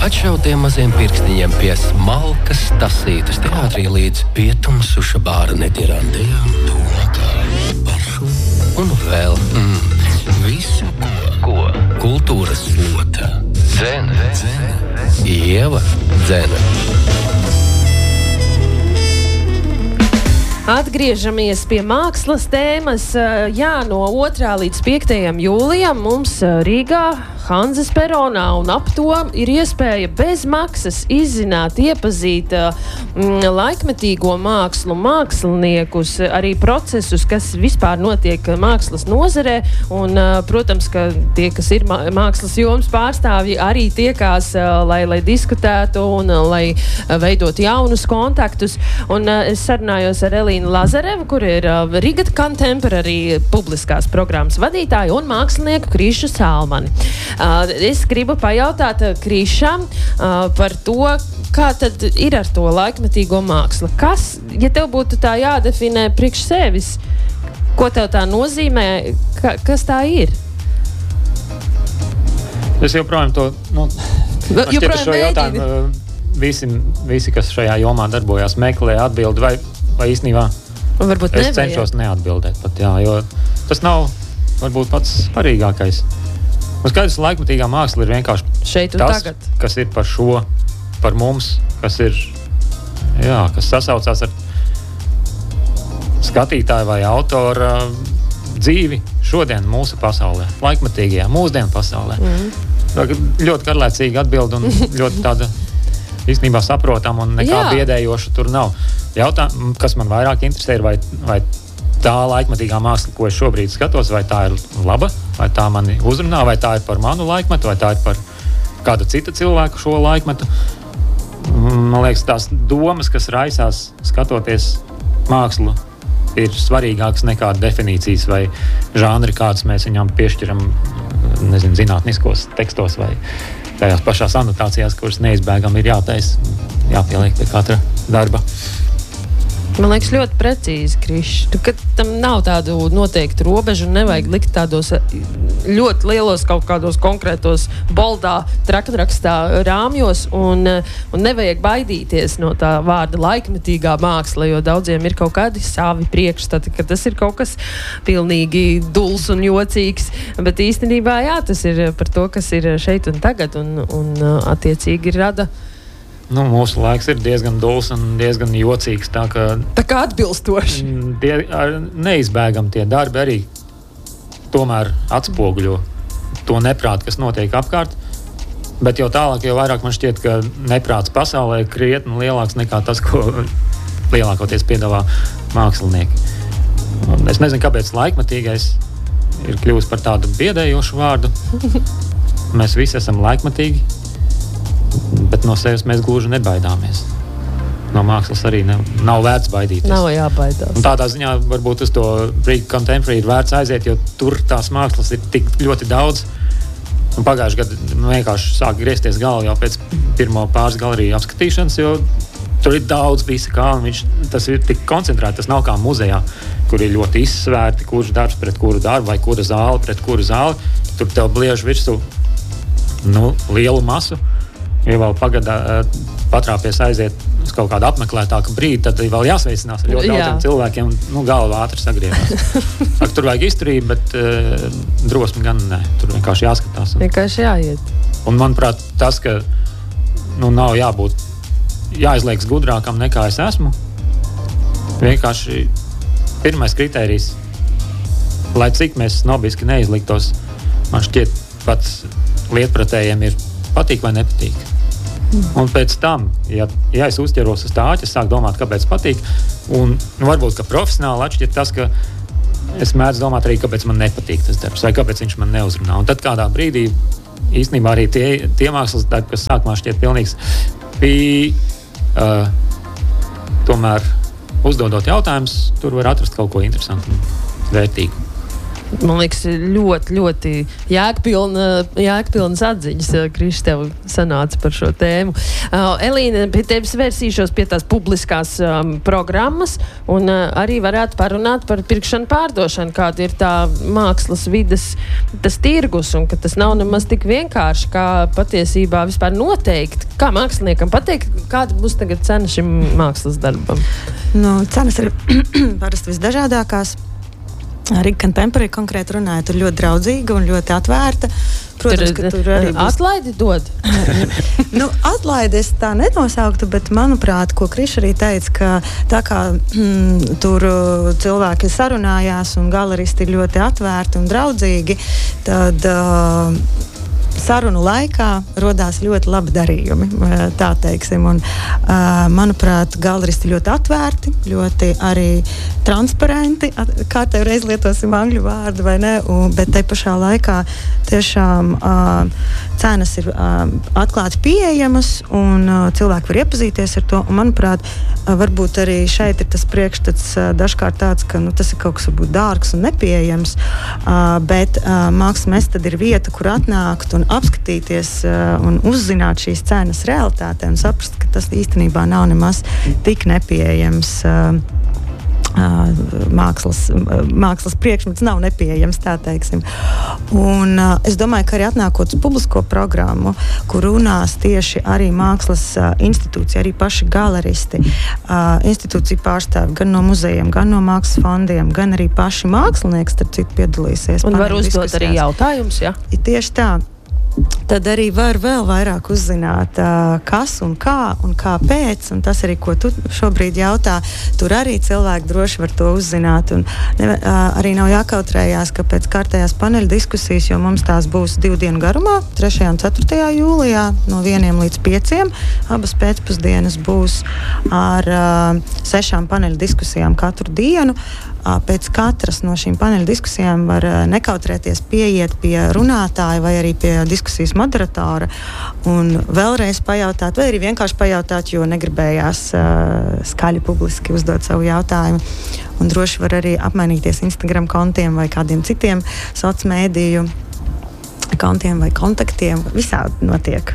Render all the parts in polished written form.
atšautiem maziem pirkstiņiem pie smalkas tasītas teātrī līdz pietumsuša bāra netirandējām tūlākā paršu un vēl visu, ko kultūras slota. Dzene. Ieva Dzene. Atgriežamies pie mākslas tēmas. Jā, no 2. līdz 5. jūlijam mums Rīgā, Hanzas peronā un ap to ir iespēja bez maksas izzināt, iepazīt laikmetīgo mākslu, māksliniekus, arī procesus, kas vispār notiek mākslas nozarē. Un, protams, ka tie, kas ir mākslas jomas pārstāvji, arī tiekās, lai diskutētu un lai veidot jaunus kontaktus. Un es sarunājos ar Elīnu Lazarevu, kur ir Riga Contemporary publiskās programmas vadītāja un mākslinieku Krišu Salmani. Es gribu pajautāt Krišam par to, kā tad ir ar to laikmetīgo mākslu. Kas, ja tev būtu tā jādefinē priekš sevis, ko tev tā nozīmē, kas tā ir? Es joprojām to, šķiet šo jautājumu visi, kas šajā jomā darbojās, meklē atbildi, vai īstenībā varbūt es cenšos neatbildēt pat, jā, jo tas nav varbūt pats svarīgākais. Un skaidrs, laikmetīgā māksla ir vienkārši šeit un tas, tagad. Kas ir par šo, par mums, kas ir, jā, kas sasaucās ar skatītāju vai autora dzīvi šodien mūsu pasaulē, laikmetīgajā, mūsdienu pasaulē. Ļoti garlaicīgi atbild un ļoti tāda īstenībā saprotam un nekā biedējoša tur nav. Jautājums, kas man vairāk interesē, ir vai tā laikmetīgā māksla, ko es šobrīd skatos, vai tā ir laba, vai tā mani uzrunā, vai tā ir par manu laikmetu, vai tā ir par kāda cita cilvēku šo laikmetu. Man liekas, tās domas, kas raisās skatoties mākslu, ir svarīgākas nekā definīcijas vai žanri, kādas mēs viņām piešķiram, zinātniskos tekstos vai tajās pašās anotācijās, kuras neizbēgam ir jāpieliek pie katra darba. Man liekas, ļoti precīzi, Krišs. Kad tam nav tādu noteiktu robežu, nevajag likt tādos ļoti lielos kaut kādos konkrētos boldā, trakrakstā rāmjos un nevajag baidīties no tā vārda laikmetīgā māksla, jo daudziem ir kaut kādi savi priekšstati, ka tas ir kaut kas pilnīgi duls un jocīgs, bet īstenībā jā, tas ir par to, kas ir šeit un tagad un attiecīgi rada. Mūsu laiks ir diezgan duls un diezgan jocīgs, tā kā atbilstoši. Neizbēgam tie darbi arī tomēr atspoguļo to neprātu, kas notiek apkārt, bet jau tālāk, jau vairāk man šķiet, ka neprāts pasaulē ir krietni lielāks nekā tas, ko lielākoties piedāvā mākslinieki. Es nezinu, kāpēc laikmetīgais ir kļuvis par tādu biedējošu vārdu. Mēs visi esam laikmetīgi, bet no sevis mēs gluži nebaidāmies. No mākslas arī nav vērts baidīties. Nav jābaidās. Un tādā ziņā varbūt uz to Riga Contemporary ir vērts aiziet, jo tur tās mākslas ir tik ļoti daudz. Un pagājuši gadu vienkārši sāk griezties galva jau pēc pirmo pāris galeriju apskatīšanas, jo tur ir daudz visa kā, un tas ir tik koncentrēti, tas nav kā muzejā, kur ir ļoti izsvērti, kurš darbs pret kuru darbu, vai kura zāle pret kuru zāli. Tur tev bliež virsū lielu masu. Ja vēl patrāpies aiziet uz kaut kādu apmeklētāku brīdi, tad vēl jāsveicinās ar ļoti daudziem cilvēkiem un galva ātri sagriezās. Tur vajag izturību, bet drosmi gan nē. Tur vienkārši jāskatās. Vienkārši jāiet. Un manuprāt, tas, ka nav jāizliekas gudrākam nekā es esmu, vienkārši pirmais kritērijs, lai cik mēs snobiski neizliktos, man šķiet pats lietpratējiem ir patīk vai nepatīk. Un pēc tam, ja es uzķeros uz tā āķa, sāk domāt, kāpēc patīk, un varbūt, ka profesionāli atšķiet tas, ka es mēdzu domāt arī, kāpēc man nepatīk tas darbs, vai kāpēc viņš man neuzrunā. Un tad kādā brīdī īstenībā arī tie mākslas darbi, kas sākumā šķiet pilnīgs, tomēr uzdodot jautājumus, tur var atrast kaut ko interesantu un vērtīgu. Man liekas, ļoti, ļoti jēgpilnas atziņas, Kriš, tev sanāca par šo tēmu. Elīna, pie tevis vērsīšos pie tās publiskās programmas un arī varētu parunāt par pirkšanu pārdošanu, kāda ir tā mākslas vides, tas tirgus, un ka tas nav nemaz tik vienkārši, kā patiesībā vispār noteikt. Kā māksliniekam pateikt, kāda būs tagad cena šim mākslas darbam? Cenas ir parasti visdažādākās. Riga Contemporary konkrēti runāja, tur ļoti draudzīga un ļoti atvērta. Protams, ka tur arī būs... Atlaidi dod? Atlaidi es tā nenosauktu, bet manuprāt, ko Kriš arī teica, ka tā kā tur cilvēki sarunājās un galeristi ir ļoti atvērti un draudzīgi, tad... sarunu laikā rodās ļoti labi darījumi, tā teiksim. Un, manuprāt, galeristi ļoti atvērti, ļoti arī transparenti, kārtēju reiz lietosim angļu vārdu, vai ne, bet te pašā laikā tiešām cenas ir atklāti pieejamas un cilvēki var iepazīties ar to. Un, manuprāt, varbūt arī šeit ir tas priekšstats dažkārt tāds, ka tas ir kaut kas varbūt dārgs un nepieejams, bet Mākslas mesta ir vieta, kur atnākt un apskatīties un uzzināt šīs cenas realitātē un saprast, ka tas īstenībā nav nemaz tik nepieejams. Mākslas priekšmets nav nepieejams, tā teiksim. Un es domāju, ka arī atnākot uz publisko programmu, kur runās tieši arī mākslas institūcija, arī paši galeristi, institūcija pārstāvi gan no muzejiem, gan no mākslas fondiem, gan arī paši mākslinieki, starp citu, piedalīsies. Un var uzdot arī jautājumus, ja? Tieši tā. Tad arī var vēl vairāk uzzināt, kas un kāpēc, un tas arī, ko tu šobrīd jautā, tur arī cilvēki droši var to uzzināt, un arī nav jākautrējās, ka pēc kārtējās paneļa diskusijas, jo mums tās būs 2 dienu garumā, 3. un 4. jūlijā, no 1 līdz 5, abas pēcpusdienas būs ar 6 paneļa diskusijām katru dienu. Pēc katras no šīm paneļa diskusijām var nekautrēties pieiet pie runātāja vai arī pie diskusijas moderatora un vēlreiz pajautāt, vai arī vienkārši pajautāt, jo negribējās skaļi publiski uzdot savu jautājumu. Un droši var arī apmainīties Instagram kontiem vai kādiem citiem sociālo mēdīju kontiem vai kontaktiem. Visādi notiek.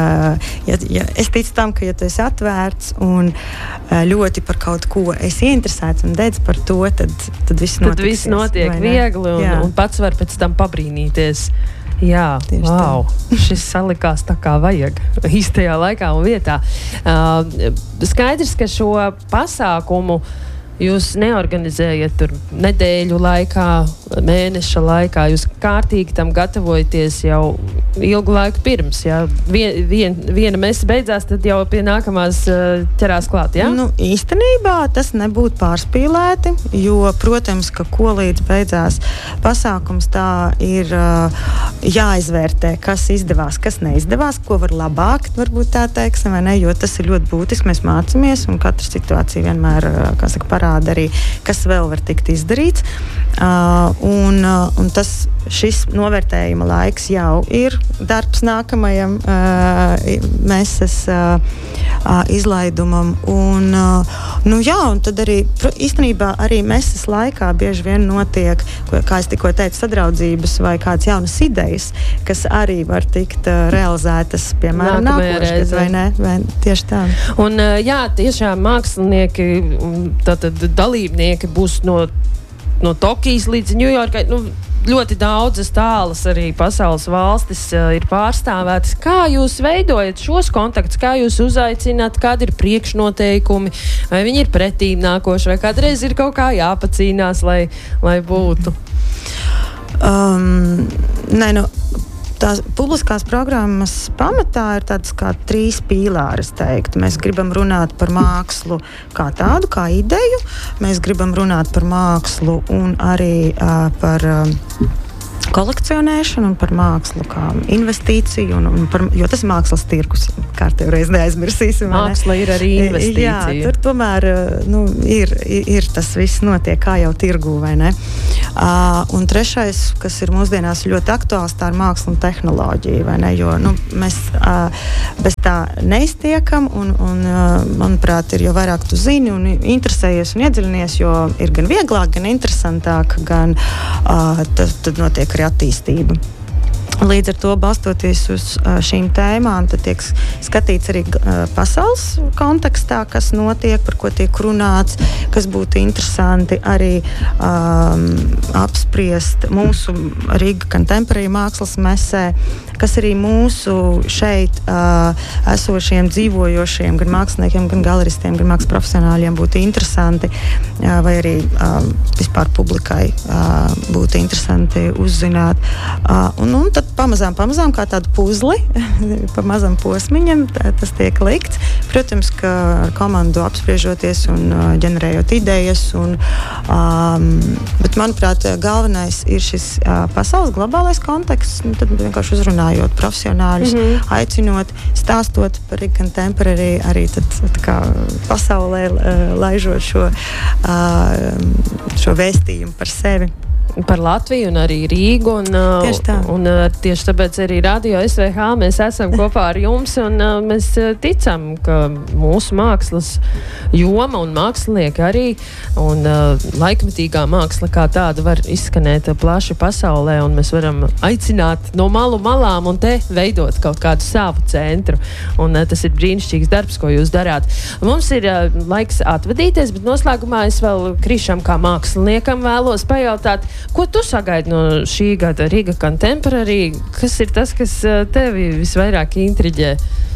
Es ticu tam, ka ja tu esi atvērts un ļoti par kaut ko esi ieinteresēts un dedz par to, tad viss notiks. Tad viss notiek viegli un pats var pēc tam pabrīnīties. Jā, wow, šis salikās tā kā vajag īstajā laikā un vietā. Skaidrs, ka šo pasākumu jūs neorganizējat tur nedēļu laikā, mēneša laikā. Jūs kārtīgi tam gatavojaties jau ilgu laiku pirms. Ja? Viena mesa beidzās, tad jau pie nākamās ķerās klāt, ja? Īstenībā tas nebūtu pārspīlēti, jo, protams, ka ko līdz beidzās pasākums, tā ir jāizvērtē, kas izdevās, kas neizdevās, ko var labāk, varbūt tā teiksim, vai ne, jo tas ir ļoti būtiski. Mēs mācamies, un katra situācija vienmēr, parāda arī, kas vēl var tikt izdarīts. Un šis novērtējuma laiks jau ir darbs nākamajam meses izlaidumam. Un tad arī īstenībā arī meses laikā bieži vien notiek, kā es tikko teicu, sadraudzības vai kādas jaunas idejas, kas arī var tikt realizētas, piemēram, nākošais, vai ne? Vai tieši tā. Un tiešām mākslinieki, tātad dalībnieki būs no Tokijas līdz Ņujorkai, ļoti daudzas tālas arī pasaules valstis ir pārstāvētas. Kā jūs veidojat šos kontaktus, kā jūs uzaicināt, kādi ir priekšnoteikumi, vai viņi ir pretīm nākoši, vai kādreiz ir kaut kā jāpacīnās, lai būtu? Tās publiskās programmas pamatā ir tādas kā 3 pīlāri, es teiktu. Mēs gribam runāt par mākslu kā tādu, kā ideju. Mēs gribam runāt par mākslu un arī par kolekcionēšanu un par mākslu kā investīciju, jo tas ir mākslas tirgus, kārtēvreiz neaizmirsīsim. Māksla ir arī investīcija. Jā, tur tomēr ir tas viss notiek kā jau tirgū, vai ne? Un trešais, kas ir mūsdienās ļoti aktuāls, tā ir māksla un tehnoloģija, vai ne? Jo mēs bez tā neiztiekam un manuprāt, ir jo vairāk tu zini un interesējies un iedziļinies, jo ir gan vieglāk, gan interesantāk, gan tad notiek arī attīstība. Līdz ar to, balstoties uz šīm tēmām, tad tiek skatīts arī pasaules kontekstā, kas notiek, par ko tiek runāts, kas būtu interesanti arī apspriest mūsu Riga Contemporary mākslas mesē, kas arī mūsu šeit esošiem, dzīvojošiem, gan māksliniekiem, gan galeristiem, gan mākslas profesionāļiem būtu interesanti, vai arī vispār publikai būtu interesanti uzzināt. Un tad pamazām kā tādu puzli, pa mazam posmiņam tas tiek likts. Protams, ka ar komandu apspriežoties un ģenerējot idejas. Bet, manuprāt, galvenais ir šis pasaules globālais konteksts. Tad vienkārši uzrunājot profesionāļus, aicinot, stāstot par Riga Contemporary, arī tad kā pasaulē laižot šo vēstījumu par sevi. Par Latviju un arī Rīgu. Tieši tāpēc arī Radio SVH mēs esam kopā ar jums un mēs ticam, ka mūsu mākslas joma un mākslinieki arī un laikmetīgā māksla kā tāda var izskanēt plaši pasaulē un mēs varam aicināt no malu malām un te veidot kaut kādu savu centru. Un tas ir brīnišķīgs darbs, ko jūs darāt. Mums ir laiks atvadīties, bet noslēgumā es vēl Krišam kā māksliniekam vēlos pajautāt, ko tu sagaidi no šī gada Riga Contemporary? Kas ir tas, kas tevi visvairāk intriģē?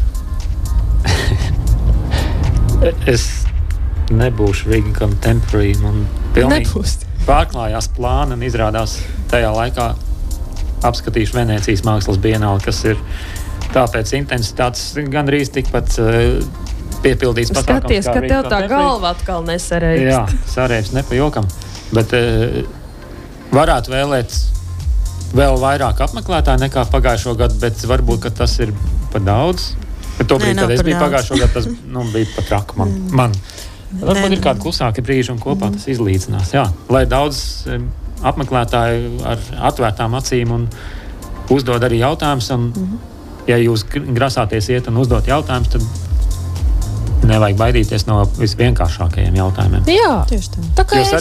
Es nebūšu Riga Contemporary. Man pilnīgi pārklājās plāni un izrādās tajā laikā apskatīšu Venēcijas mākslas bienāli, kas ir tāpēc intensitātes gandrīz tikpat piepildīts pasākums. Skaties, ka tev tā galva atkal nesareikst. Jā, sareikst, ne pa jokam. Bet varētu vēlēt vēl vairāk apmeklētāju nekā pagājušo gadu, bet varbūt, ka tas ir pa daudz. Bet tobrīd, kad es biju pagājušo gadu, tas bija pa traku man. Varbūt ir kādi klusāki brīži un kopā tas izlīdzinās. Jā, lai daudz apmeklētāju ar atvērtām acīm un uzdod arī jautājumus. Ja jūs grasāties iet un uzdot jautājumus, tad nevajag baidīties no visvienkāršākajiem jautājumiem. Jā, tā kā es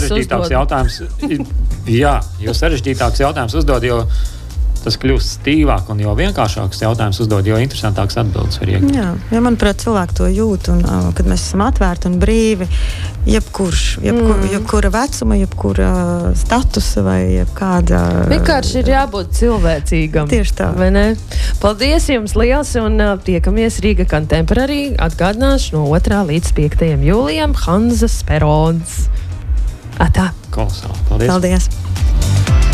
jo sarežģītāks jautājums uzdod, jo tas kļūst stīvāk un jo vienkāršāks jautājums uzdod, jo interesantāks atbildes var iegūt. Jā, cilvēki to jūt un kad mēs esam atvērti un brīvi, jebkura vecuma, jebkura statusa vai jebkāda... Vienkārši ir jābūt cilvēcīgam. Tieši tā. Vai ne? Paldies jums liels un tiekamies Riga Contemporary. Atgādināšu no 2. līdz 5. jūlijam Hanzas Perons. Atā. Kolosāli. Paldies. Paldies.